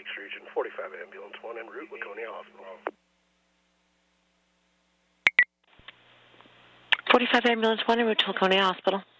Lakes region, 45 Ambulance 1 en route, Laconia Hospital. 45 Ambulance 1 en route to Laconia Hospital.